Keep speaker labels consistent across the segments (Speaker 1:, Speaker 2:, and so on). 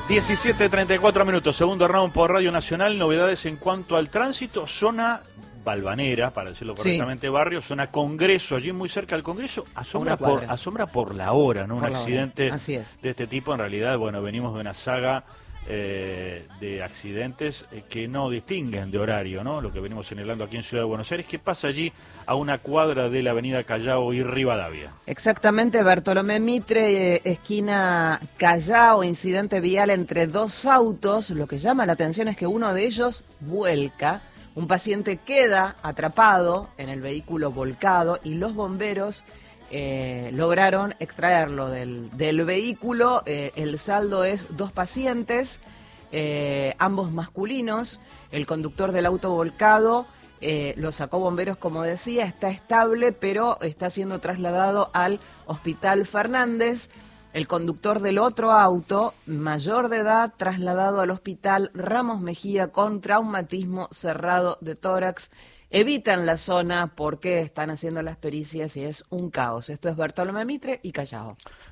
Speaker 1: 17:34 minutos, segundo round por Radio Nacional. Novedades en cuanto al tránsito. Zona Balvanera, para decirlo correctamente, sí. Barrio, zona Congreso, allí muy cerca del Congreso. Asombra por la hora, ¿no? Un accidente de este tipo. En realidad, bueno, venimos de una saga de accidentes que no distinguen de horario, ¿no? Lo que venimos señalando aquí en Ciudad de Buenos Aires. ¿Qué pasa allí a una cuadra de la avenida Callao y Rivadavia?
Speaker 2: Exactamente, Bartolomé Mitre, esquina Callao, incidente vial entre dos autos. Lo que llama la atención es que uno de ellos vuelca. Un paciente queda atrapado en el vehículo volcado y los bomberos lograron extraerlo del vehículo. El saldo es 2 pacientes, ambos masculinos. El conductor del auto volcado lo sacó bomberos, como decía, está estable, pero está siendo trasladado al Hospital Fernández. El conductor del otro auto, mayor de edad, trasladado al Hospital Ramos Mejía con traumatismo cerrado de tórax. Evitan la zona porque están haciendo las pericias y es un caos. Esto es Bartolomé Mitre y Callao.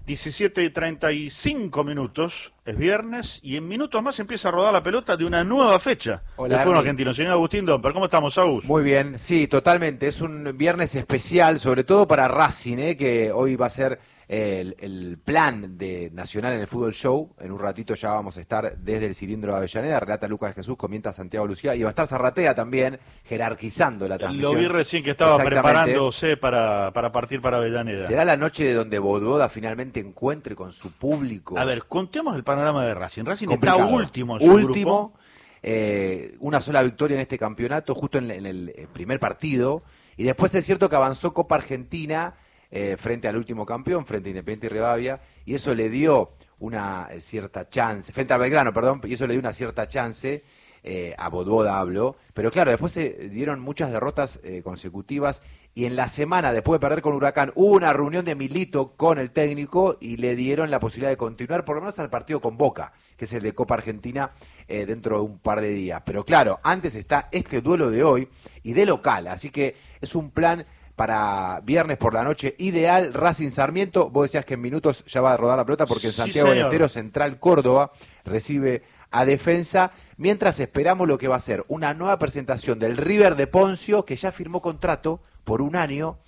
Speaker 1: 17:35 minutos, es viernes y en minutos más empieza a rodar la pelota de una nueva fecha del fútbol argentino. Señor Agustín Domper, ¿cómo estamos, Agus?
Speaker 3: Muy bien, sí, totalmente. Es un viernes especial, sobre todo para Racing, que hoy va a ser el plan de Nacional en el Fútbol Show. En un ratito ya vamos a estar desde el cilindro de Avellaneda. Relata Lucas Jesús, comenta Santiago Lucía y va a estar Zarratea también jerarquizando la transmisión.
Speaker 1: Lo vi recién que estaba preparándose para partir para Avellaneda.
Speaker 3: Será la noche de donde Bododa finalmente encuentre con su público.
Speaker 1: A ver, contemos el panorama de Racing. Racing
Speaker 3: complicado.
Speaker 1: Está último en su grupo.
Speaker 3: Una sola victoria en este campeonato, justo en el primer partido. Y después es cierto que avanzó Copa Argentina frente al último campeón, frente a Independiente y Rivadavia, y eso le dio una cierta chance, frente a Belgrano, perdón, y eso le dio una cierta chance a Bododa, hablo, pero claro, después se dieron muchas derrotas consecutivas, y en la semana, después de perder con Huracán, hubo una reunión de Milito con el técnico, y le dieron la posibilidad de continuar, por lo menos al partido con Boca, que es el de Copa Argentina, dentro de un par de días. Pero claro, antes está este duelo de hoy, y de local, así que es un plan para viernes por la noche ideal. Racing Sarmiento, vos decías que en minutos ya va a rodar la pelota porque en Santiago del Estero, Central Córdoba recibe a Defensa, mientras esperamos lo que va a ser una nueva presentación del River de Poncio, que ya firmó contrato por 1 año,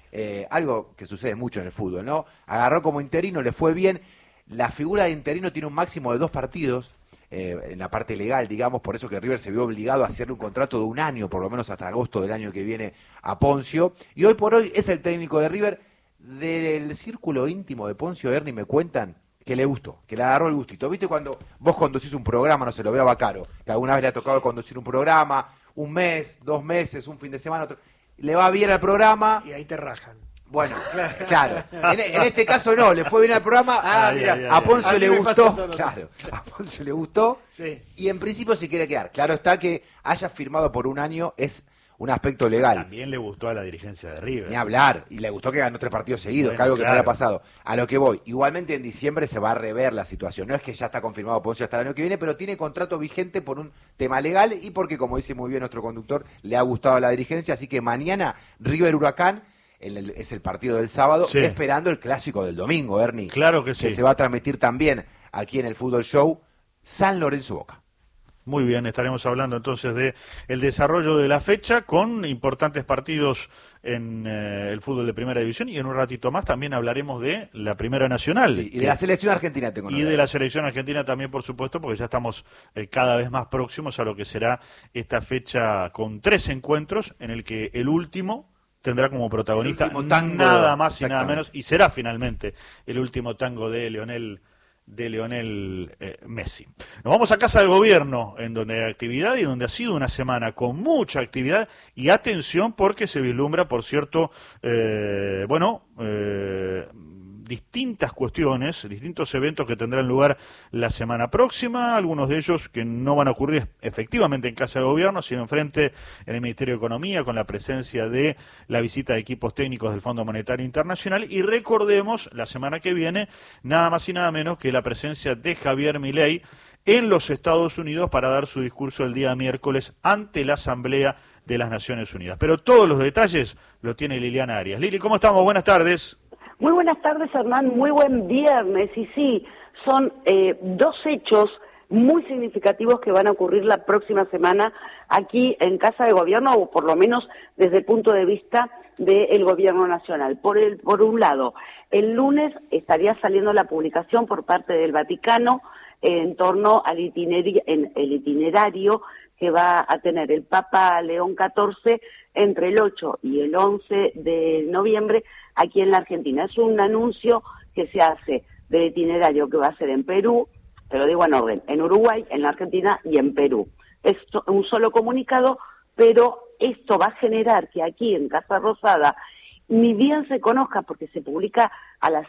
Speaker 3: algo que sucede mucho en el fútbol, ¿no? Agarró como interino, le fue bien. La figura de interino tiene un máximo de 2 partidos, en la parte legal, digamos, por eso que River se vio obligado a hacerle un contrato de 1 año, por lo menos hasta agosto del año que viene, a Poncio, y hoy por hoy es el técnico de River. Del círculo íntimo de Poncio, Ernie, me cuentan que le gustó, que le agarró el gustito. ¿Viste cuando vos conducís un programa, no se lo veo a Bacaro, que alguna vez le ha tocado conducir un programa, 1 mes, 2 meses, un fin de semana, otro, le va bien al programa
Speaker 4: y ahí te rajan?
Speaker 3: Bueno, claro. En este caso no, le fue bien al programa. A Poncio le gustó. Claro, a Poncio le gustó. Sí. Y en principio se quiere quedar. Claro está que haya firmado por 1 año es un aspecto legal.
Speaker 1: También le gustó a la dirigencia de River.
Speaker 3: Ni hablar. Y le gustó que ganó 3 partidos seguidos, bueno, que algo que no había pasado. A lo que voy. Igualmente en diciembre se va a rever la situación. No es que ya está confirmado Poncio hasta el año que viene, pero tiene contrato vigente por un tema legal y porque, como dice muy bien nuestro conductor, le ha gustado a la dirigencia. Así que mañana River Huracán. Es el partido del sábado, sí. Esperando el clásico del domingo, Ernie.
Speaker 1: Claro que sí.
Speaker 3: Que se va a transmitir también aquí en el Fútbol Show, San Lorenzo Boca.
Speaker 1: Muy bien, estaremos hablando entonces de el desarrollo de la fecha con importantes partidos en el fútbol de Primera División y en un ratito más también hablaremos de la Primera Nacional.
Speaker 3: Sí, y de la selección argentina
Speaker 1: Y de la selección argentina también, por supuesto, porque ya estamos cada vez más próximos a lo que será esta fecha con 3 encuentros en el que el último tendrá como protagonista nada más y nada menos, y será finalmente el último tango de Lionel Messi. Nos vamos a Casa de Gobierno, en donde hay actividad y donde ha sido una semana con mucha actividad y atención porque se vislumbra, por cierto, distintas cuestiones, distintos eventos que tendrán lugar la semana próxima, algunos de ellos que no van a ocurrir efectivamente en Casa de Gobierno, sino enfrente en el Ministerio de Economía, con la presencia de la visita de equipos técnicos del Fondo Monetario Internacional, y recordemos, la semana que viene, nada más y nada menos que la presencia de Javier Milei en los Estados Unidos para dar su discurso el día miércoles ante la Asamblea de las Naciones Unidas. Pero todos los detalles lo tiene Liliana Arias. Lili, ¿cómo estamos? Buenas tardes.
Speaker 5: Muy buenas tardes, Hernán, muy buen viernes, y sí,
Speaker 4: son dos hechos muy significativos que van a ocurrir la próxima semana aquí en Casa de Gobierno, o por lo menos desde el punto de vista del Gobierno Nacional. Por un lado, el lunes estaría saliendo la publicación por parte del Vaticano en torno al itinerario que va a tener el Papa León XIV entre el 8 y el 11 de noviembre aquí en la Argentina. Es un anuncio que se hace del itinerario que va a ser en Perú, te lo digo en orden, en Uruguay, en la Argentina y en Perú. Es un solo comunicado, pero esto va a generar que aquí en Casa Rosada, ni bien se conozca, porque se publica a las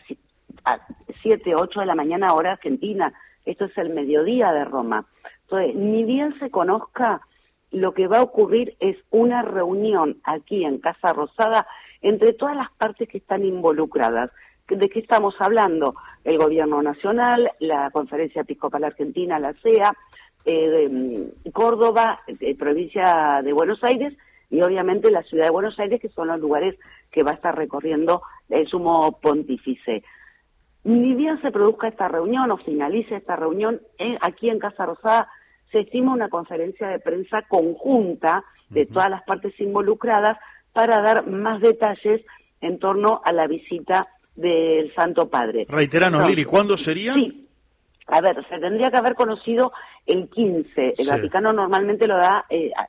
Speaker 4: 7, 8 de la mañana hora argentina, esto es el mediodía de Roma. Entonces, ni bien se conozca, lo que va a ocurrir es una reunión aquí en Casa Rosada entre todas las partes que están involucradas. ¿De qué estamos hablando? El Gobierno Nacional, la Conferencia Episcopal Argentina, la CEA, Córdoba, provincia de Buenos Aires y obviamente la ciudad de Buenos Aires, que son los lugares que va a estar recorriendo el Sumo Pontífice. Ni bien se produzca esta reunión o finalice esta reunión, aquí en Casa Rosada se estima una conferencia de prensa conjunta de todas las partes involucradas para dar más detalles en torno a la visita del Santo Padre.
Speaker 1: Reiteranos, Lili, ¿cuándo sería?
Speaker 4: Sí, a ver, se tendría que haber conocido el 15. El Vaticano normalmente lo da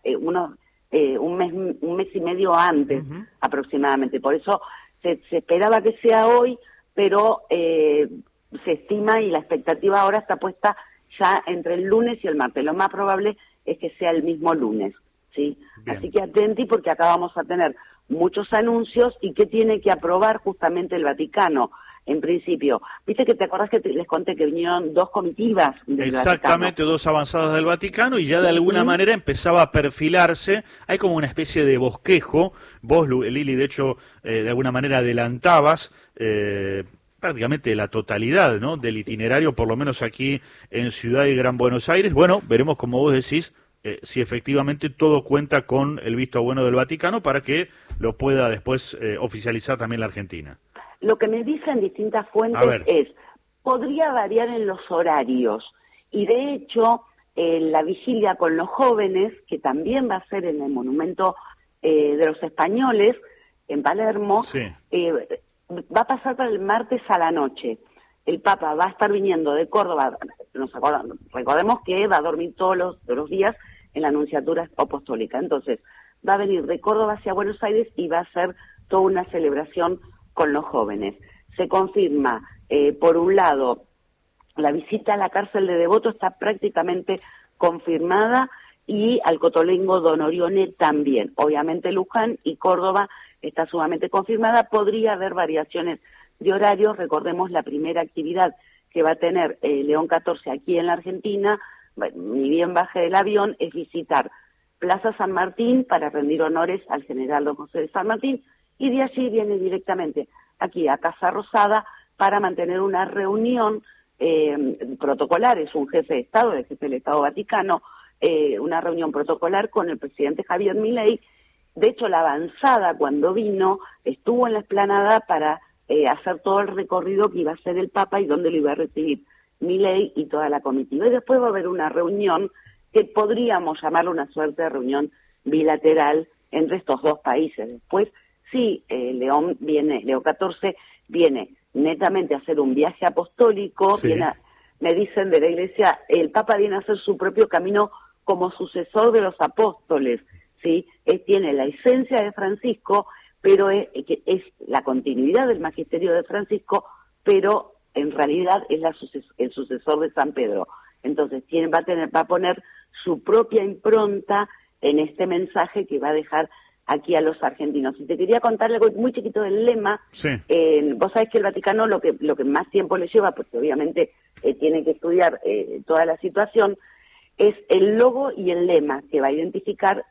Speaker 4: un mes y medio antes, aproximadamente. Por eso se esperaba que sea hoy, pero se estima y la expectativa ahora está puesta ya entre el lunes y el martes. Lo más probable es que sea el mismo lunes, ¿sí? Bien. Así que atenti, porque acá vamos a tener muchos anuncios y que tiene que aprobar justamente el Vaticano. En principio, viste que te acordás que les conté que vinieron dos comitivas del
Speaker 1: Exactamente,
Speaker 4: Vaticano.
Speaker 1: Dos avanzadas del Vaticano, y ya de alguna manera empezaba a perfilarse, hay como una especie de bosquejo. Vos, Lili, de hecho, de alguna manera adelantabas prácticamente la totalidad, ¿no?, del itinerario, por lo menos aquí en Ciudad y Gran Buenos Aires. Bueno, veremos, como vos decís, si efectivamente todo cuenta con el visto bueno del Vaticano para que lo pueda después oficializar también la Argentina.
Speaker 4: Lo que me dicen distintas fuentes es, podría variar en los horarios, y de hecho la vigilia con los jóvenes, que también va a ser en el Monumento de los Españoles, en Palermo, va a pasar para el martes a la noche. El Papa va a estar viniendo de Córdoba, recordemos que va a dormir todos los días en la Nunciatura Apostólica, entonces va a venir de Córdoba hacia Buenos Aires y va a hacer toda una celebración con los jóvenes. Se confirma, por un lado, la visita a la cárcel de Devoto está prácticamente confirmada, y al Cotolengo Don Orione también. Obviamente Luján y Córdoba está sumamente confirmada. Podría haber variaciones de horarios. Recordemos la primera actividad que va a tener León XIV aquí en la Argentina, ni bien baje del avión, es visitar Plaza San Martín para rendir honores al general don José de San Martín, y de allí viene directamente aquí a Casa Rosada para mantener una reunión protocolar. Es un jefe de Estado, el jefe del Estado Vaticano, una reunión protocolar con el presidente Javier Milei. De hecho, la avanzada, cuando vino, estuvo en la explanada para hacer todo el recorrido que iba a hacer el Papa y donde lo iba a recibir Milei y toda la comitiva. Y después va a haber una reunión que podríamos llamarla una suerte de reunión bilateral entre estos dos países. Después, sí, León XIV viene netamente a hacer un viaje apostólico, me dicen de la Iglesia, el Papa viene a hacer su propio camino como sucesor de los apóstoles, ¿sí? Tiene la esencia de Francisco, pero es la continuidad del magisterio de Francisco, pero en realidad es el sucesor de San Pedro. Entonces va a poner su propia impronta en este mensaje que va a dejar aquí a los argentinos. Y te quería contar algo muy chiquito del lema. Vos sabés que el Vaticano lo que más tiempo le lleva, porque obviamente tiene que estudiar toda la situación, es el logo y el lema que va a identificar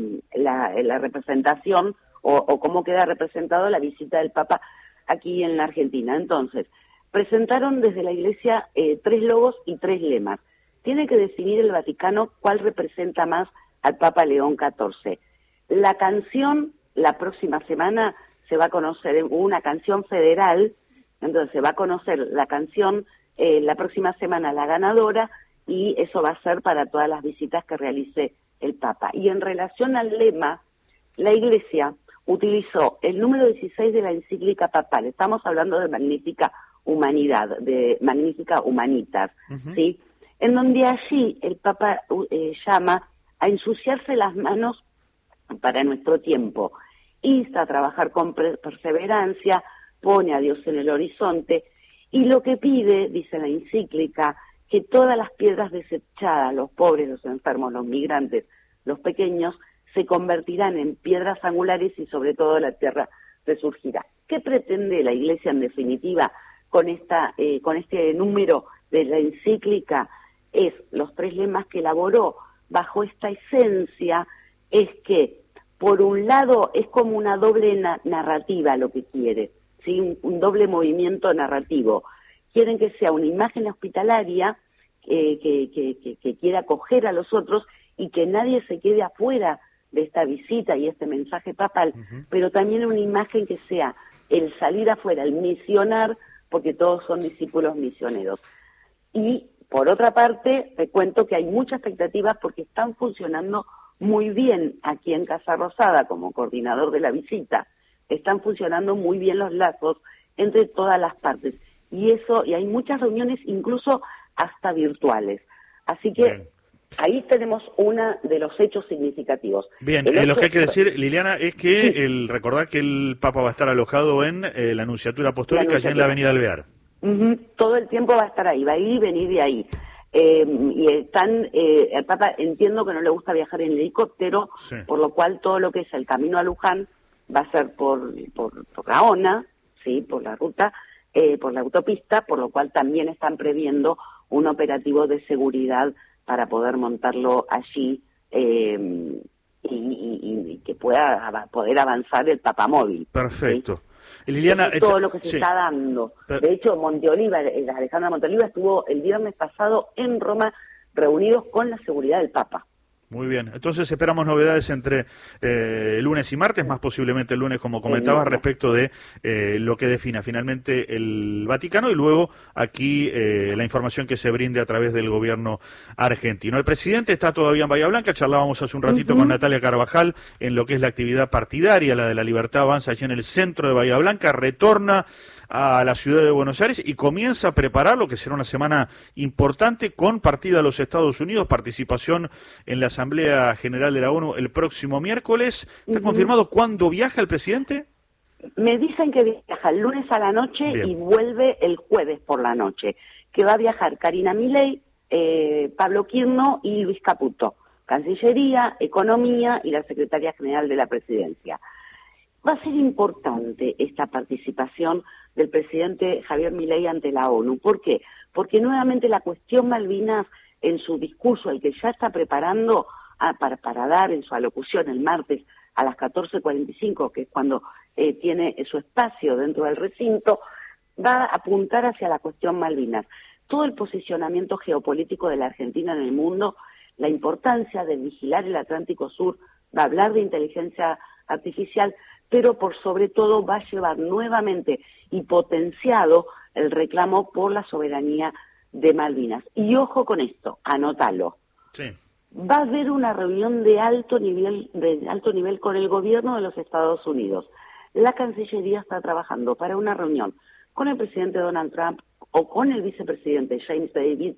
Speaker 4: la representación o cómo queda representado la visita del Papa aquí en la Argentina. Entonces, presentaron desde la Iglesia 3 logos y 3 lemas. Tiene que definir el Vaticano cuál representa más al Papa León XIV. La canción, la próxima semana se va a conocer una canción federal, entonces se va a conocer la canción la próxima semana la ganadora, y eso va a ser para todas las visitas que realice el Papa. Y en relación al lema, la Iglesia utilizó el número 16 de la encíclica papal. Estamos hablando de Magnífica Humanidad, de Magnífica Humanitas, ¿sí? En donde allí el Papa llama a ensuciarse las manos para nuestro tiempo. Insta a trabajar con perseverancia, pone a Dios en el horizonte, y lo que pide, dice la encíclica, que todas las piedras desechadas, los pobres, los enfermos, los migrantes, los pequeños, se convertirán en piedras angulares y sobre todo la tierra resurgirá. ¿Qué pretende la Iglesia en definitiva con este número de la encíclica? Es los 3 lemas que elaboró bajo esta esencia, es que por un lado es como una doble narrativa lo que quiere, ¿sí? Un doble movimiento narrativo. Quieren que sea una imagen hospitalaria que quiera acoger a los otros y que nadie se quede afuera de esta visita y este mensaje papal, pero también una imagen que sea el salir afuera, el misionar, porque todos son discípulos misioneros. Y por otra parte, te cuento que hay mucha expectativa porque están funcionando muy bien aquí en Casa Rosada como coordinador de la visita. Están funcionando muy bien los lazos entre todas las partes. Y hay muchas reuniones incluso hasta virtuales. Así que bien, ahí tenemos uno de los hechos significativos.
Speaker 1: Bien, lo que hay que decir, Liliana, es que sí, recordar que el Papa va a estar alojado en la Nunciatura Apostólica, allá en la Avenida Alvear.
Speaker 4: Todo el tiempo va a estar ahí, va a ir y venir de ahí. Y el Papa, entiendo que no le gusta viajar en helicóptero, sí, por lo cual todo lo que es el camino a Luján va a ser por Gaona, sí, por la ruta, por la autopista, por lo cual también están previendo un operativo de seguridad para poder montarlo allí y que pueda poder avanzar el papamóvil.
Speaker 1: Perfecto.
Speaker 4: ¿Sí?
Speaker 1: Liliana,
Speaker 4: todo lo que se está dando. De hecho, Alejandra Monteoliva estuvo el viernes pasado en Roma reunidos con la seguridad del Papa.
Speaker 1: Muy bien, entonces esperamos novedades entre lunes y martes, más posiblemente el lunes, como comentabas, respecto de lo que defina finalmente el Vaticano y luego aquí la información que se brinde a través del gobierno argentino. El presidente está todavía en Bahía Blanca, charlábamos hace un ratito con Natalia Carvajal en lo que es la actividad partidaria, la de la Libertad Avanza allí en el centro de Bahía Blanca, retorna a la ciudad de Buenos Aires y comienza a preparar lo que será una semana importante con partida a los Estados Unidos, participación en la Asamblea General de la ONU el próximo miércoles. ¿Está confirmado cuándo viaja el presidente?
Speaker 4: Me dicen que viaja el lunes a la noche. Bien. Y vuelve el jueves por la noche, que va a viajar Karina Milei, Pablo Quirno y Luis Caputo, Cancillería, Economía y la Secretaría General de la Presidencia. Va a ser importante esta participación del presidente Javier Milei ante la ONU. ¿Por qué? Porque nuevamente la cuestión Malvinas, en su discurso, el que ya está preparando para dar en su alocución el martes a las 14:45, que es cuando tiene su espacio dentro del recinto, va a apuntar hacia la cuestión Malvinas. Todo el posicionamiento geopolítico de la Argentina en el mundo, la importancia de vigilar el Atlántico Sur, va a hablar de inteligencia artificial, pero por sobre todo va a llevar nuevamente y potenciado el reclamo por la soberanía de Malvinas. Y ojo con esto, anótalo.
Speaker 1: Sí.
Speaker 4: Va a haber una reunión de alto nivel con el gobierno de los Estados Unidos. La Cancillería está trabajando para una reunión con el presidente Donald Trump o con el vicepresidente James David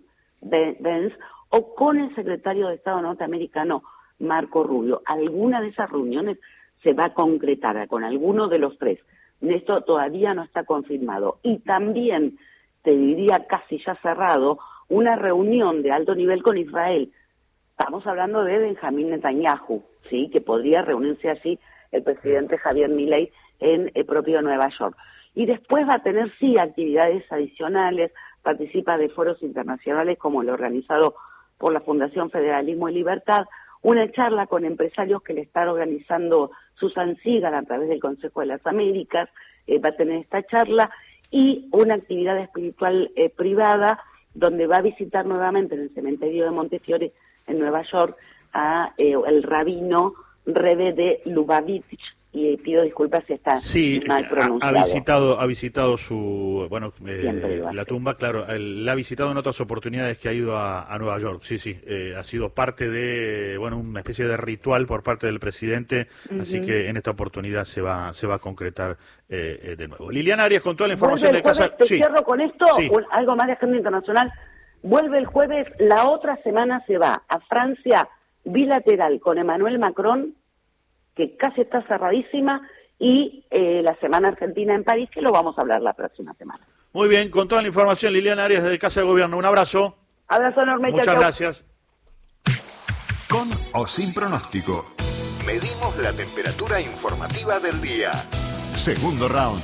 Speaker 4: Vance o con el secretario de Estado norteamericano Marco Rubio. Alguna de esas reuniones se va a concretar con alguno de los tres. Esto todavía no está confirmado. Y también, te diría casi ya cerrado, una reunión de alto nivel con Israel. Estamos hablando de Benjamín Netanyahu, ¿sí? Que podría reunirse allí el presidente Javier Milei en el propio Nueva York. Y después va a tener, sí, actividades adicionales, participa de foros internacionales como el organizado por la Fundación Federalismo y Libertad, una charla con empresarios que le está organizando Susan Sigal a través del Consejo de las Américas, va a tener esta charla, y una actividad espiritual privada donde va a visitar nuevamente en el cementerio de Montefiore en Nueva York a el rabino Rebbe de Lubavitch, y pido disculpas si está mal pronunciado.
Speaker 1: Ha visitado su, la tumba, claro, la ha visitado en otras oportunidades que ha ido a Nueva York, sí, ha sido parte de, una especie de ritual por parte del presidente, así que en esta oportunidad se va a concretar de nuevo. Liliana Arias, con toda la información de casa.
Speaker 4: Cierro con esto, algo más de agenda internacional. Vuelve el jueves, la otra semana se va a Francia bilateral con Emmanuel Macron, que casi está cerradísima, y la Semana Argentina en París, que lo vamos a hablar la próxima semana.
Speaker 1: Muy bien, con toda la información, Liliana Arias, desde Casa de Gobierno. Un abrazo.
Speaker 4: Abrazo enorme.
Speaker 1: Muchas gracias.
Speaker 5: Con o sin pronóstico. Medimos la temperatura informativa del día. Segundo round.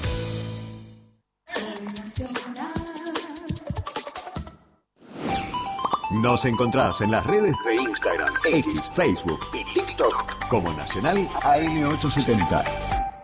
Speaker 5: Nos encontrás en las redes de Instagram, X, Facebook y TikTok como Nacional AM870.